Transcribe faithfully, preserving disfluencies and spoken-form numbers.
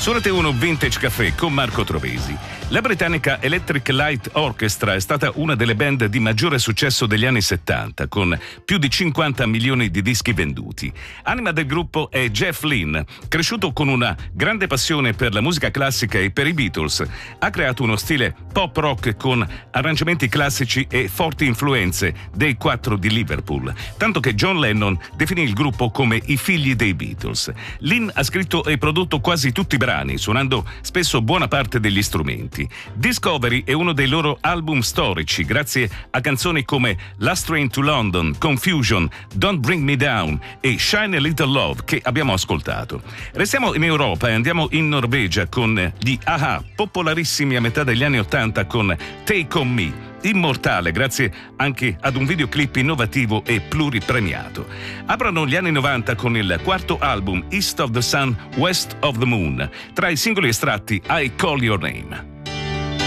Su Rete uno Vintage Café con Marco Trovesi. La britannica Electric Light Orchestra è stata una delle band di maggiore successo degli anni settanta, con più di cinquanta milioni di dischi venduti. Anima del gruppo è Jeff Lynne, cresciuto con una grande passione per la musica classica e per i Beatles. Ha creato uno stile pop rock con arrangiamenti classici e forti influenze dei quattro di Liverpool, tanto che John Lennon definì il gruppo come i figli dei Beatles. Lynne ha scritto e prodotto quasi tutti i brani, suonando spesso buona parte degli strumenti. Discovery è uno dei loro album storici, grazie a canzoni come Last Train to London, Confusion, Don't Bring Me Down e Shine a Little Love che abbiamo ascoltato. Restiamo in Europa e andiamo in Norvegia con gli A-ha, popolarissimi a metà degli anni ottanta con Take On Me. Immortale grazie anche ad un videoclip innovativo e pluripremiato. Aprono gli anni novanta con il quarto album East of the Sun, West of the Moon. Tra i singoli estratti I Call Your Name.